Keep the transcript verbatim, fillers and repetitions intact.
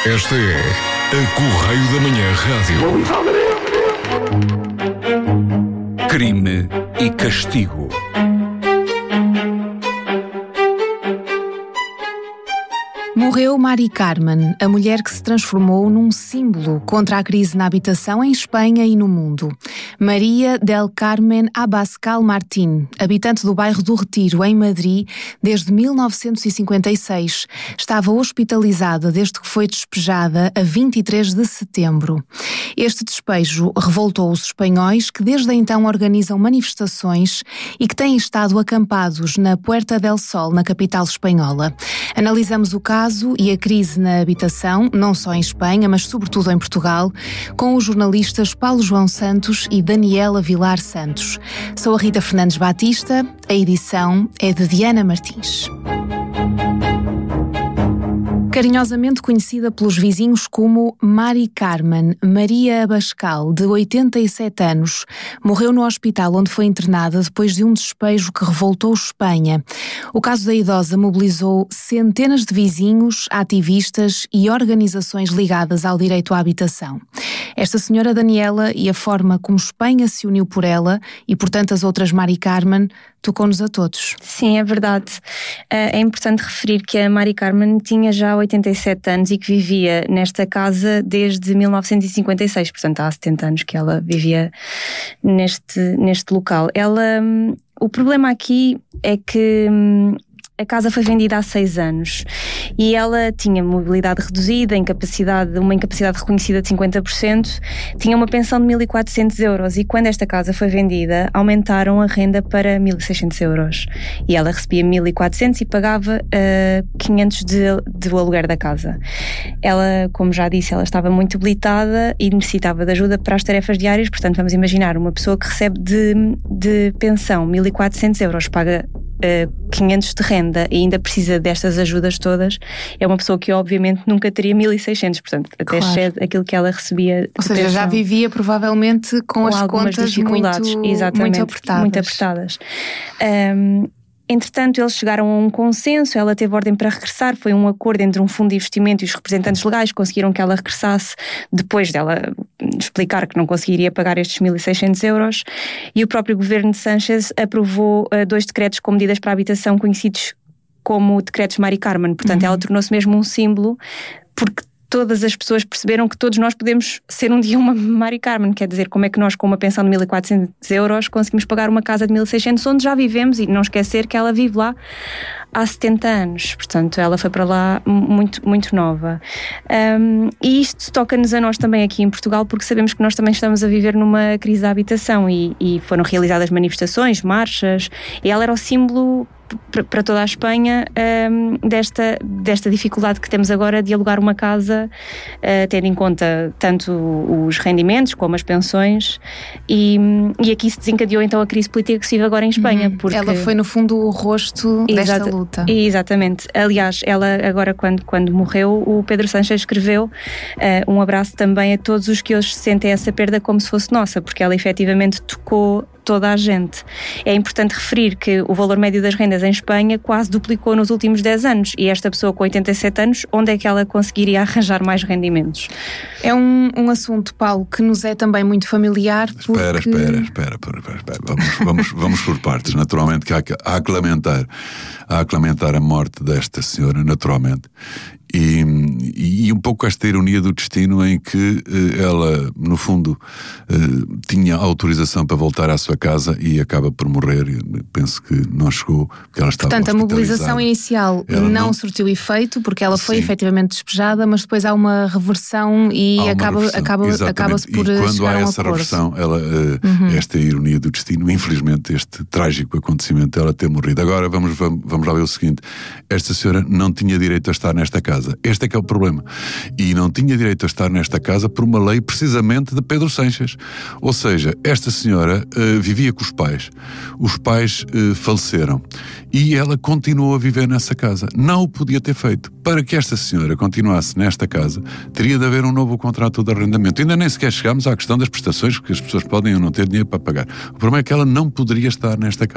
Esta é a Correio da Manhã Rádio. Crime e castigo. Morreu Mari Carmen, a mulher que se transformou num símbolo contra a crise na habitação em Espanha e no mundo. Maria del Carmen Abascal Martín, habitante do bairro do Retiro, em Madrid, desde mil novecentos e cinquenta e seis, estava hospitalizada desde que foi despejada a vinte e três de setembro. Este despejo revoltou os espanhóis que desde então organizam manifestações e que têm estado acampados na Puerta del Sol, na capital espanhola. Analisamos o caso e a crise na habitação, não só em Espanha, mas sobretudo em Portugal, com os jornalistas Paulo João Santos e Daniela Vilar Santos. Sou a Rita Fernandes Batista, a edição é de Diana Martins. Carinhosamente conhecida pelos vizinhos como Mari Carmen, Maria Abascal, de oitenta e sete anos, morreu no hospital onde foi internada depois de um despejo que revoltou Espanha. O caso da idosa mobilizou centenas de vizinhos, ativistas e organizações ligadas ao direito à habitação. Esta senhora Daniela e a forma como Espanha se uniu por ela e por tantas outras Mari Carmen tocou-nos a todos. Sim, é verdade. É importante referir que a Mari Carmen tinha já oitenta e sete anos e que vivia nesta casa desde mil novecentos e cinquenta e seis, portanto há setenta anos que ela vivia neste, neste local. Ela, o problema aqui é que a casa foi vendida há seis anos e ela tinha mobilidade reduzida, incapacidade, uma incapacidade reconhecida de cinquenta por cento, tinha uma pensão de mil e quatrocentos euros e quando esta casa foi vendida aumentaram a renda para mil e seiscentos euros e ela recebia mil e quatrocentos e pagava uh, quinhentos de, de aluguer da casa. Ela, como já disse, ela estava muito debilitada e necessitava de ajuda para as tarefas diárias, portanto vamos imaginar uma pessoa que recebe de, de pensão mil e quatrocentos euros, paga uh, quinhentos de renda e ainda precisa destas ajudas todas, é uma pessoa que obviamente nunca teria mil e seiscentos, portanto até claro. Excede aquilo que ela recebia. Ou seja, já vivia provavelmente com, com as algumas contas dificuldades, muito, exatamente, muito apertadas. Muito apertadas. Um, Entretanto, eles chegaram a um consenso, ela teve ordem para regressar, foi um acordo entre um fundo de investimento e os representantes legais, conseguiram que ela regressasse depois dela explicar que não conseguiria pagar estes mil e seiscentos euros e o próprio governo de Sánchez aprovou uh, dois decretos com medidas para a habitação conhecidos como decretos Mari Carmen, portanto uhum. ela tornou-se mesmo um símbolo porque todas as pessoas perceberam que todos nós podemos ser um dia uma Mari Carmen, quer dizer, como é que nós com uma pensão de mil e quatrocentos euros conseguimos pagar uma casa de mil e seiscentos onde já vivemos e não esquecer que ela vive lá há setenta anos, portanto ela foi para lá muito, muito nova. Um, e isto toca-nos a nós também aqui em Portugal porque sabemos que nós também estamos a viver numa crise da habitação e, e foram realizadas manifestações, marchas e ela era o símbolo para toda a Espanha um, desta, desta dificuldade que temos agora de alugar uma casa uh, tendo em conta tanto os rendimentos como as pensões e, e aqui se desencadeou então a crise política que se vive agora em Espanha. Uhum. Porque... Ela foi no fundo o rosto desta Exato, luta. Exatamente. Aliás, ela agora quando, quando morreu, o Pedro Sánchez escreveu uh, um abraço também a todos os que hoje sentem essa perda como se fosse nossa, porque ela efetivamente tocou toda a gente. É importante referir que o valor médio das rendas em Espanha quase duplicou nos últimos dez anos e esta pessoa com oitenta e sete anos, onde é que ela conseguiria arranjar mais rendimentos? É um, um assunto, Paulo, que nos é também muito familiar porque... Espera, espera, espera, espera, espera, espera. Vamos, vamos, vamos por partes. Naturalmente que há que, há que lamentar, há que lamentar a morte desta senhora, naturalmente. E, e um pouco esta ironia do destino em que eh, ela, no fundo, eh, tinha autorização para voltar à sua casa e acaba por morrer. Penso que não chegou, porque ela estava Portanto, a mobilização inicial não, não surtiu efeito, porque ela foi Sim. efetivamente despejada, mas depois há uma reversão e acaba, reversão. acaba, acaba-se por e quando há um essa acordo. reversão, ela, eh, uhum. esta ironia do destino, infelizmente, este trágico acontecimento dela ter morrido. Agora vamos, vamos, vamos lá ver o seguinte: esta senhora não tinha direito a estar nesta casa. Este é que é o problema. E não tinha direito a estar nesta casa por uma lei precisamente de Pedro Sánchez. Ou seja, esta senhora uh, vivia com os pais. Os pais uh, faleceram. E ela continuou a viver nessa casa. Não o podia ter feito. Para que esta senhora continuasse nesta casa, teria de haver um novo contrato de arrendamento. Ainda nem sequer chegámos à questão das prestações, que as pessoas podem ou não ter dinheiro para pagar. O problema é que ela não poderia estar nesta casa.